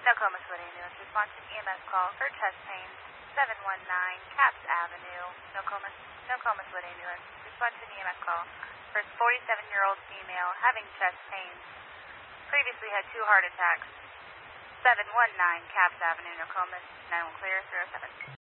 Nokomis Wood Ambulance. Response to EMS call for chest pains. 719 Caps Avenue. Nokomis Wood Ambulance. Response to EMS call for 47-year-old female having chest pains. Previously had 2 heart attacks. 719 Caps Avenue, Nokomis. 9-1 clear, 07.